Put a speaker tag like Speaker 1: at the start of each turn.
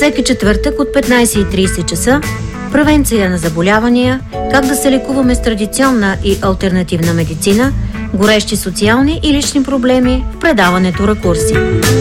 Speaker 1: Всеки четвъртък от 15:30 часа превенция на заболявания, как да се лекуваме с традиционна и алтернативна медицина, горещи социални и лични проблеми в предаването Ракурси.